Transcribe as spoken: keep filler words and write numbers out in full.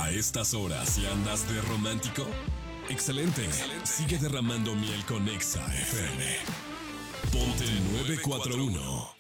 A estas horas, si andas de romántico, excelente. Excelente. Sigue derramando miel con Exa F M. Ponte el nueve cuatro uno.